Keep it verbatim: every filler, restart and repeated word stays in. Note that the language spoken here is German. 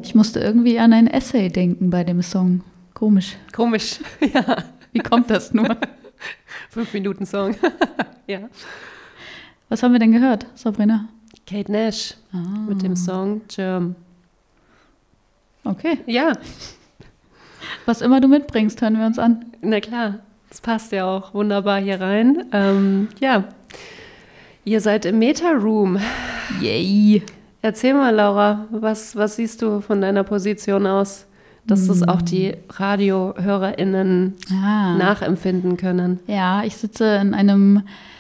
Ich musste irgendwie an ein Essay denken bei dem Song. Komisch. Komisch, ja. Wie kommt das nur? Fünf-Minuten-Song, ja. Was haben wir denn gehört, Sabrina? Kate Nash Ah. mit dem Song Germ. Okay. Ja, Was immer du mitbringst, hören wir uns an. na klar. Das passt ja auch wunderbar hier rein. Ähm, ja, ihr seid im Meta-Room. Yay. Erzähl mal, Laura, was, was siehst du von deiner Position aus, dass das auch die RadiohörerInnen Ah. nachempfinden können? Ja, ich sitze in einem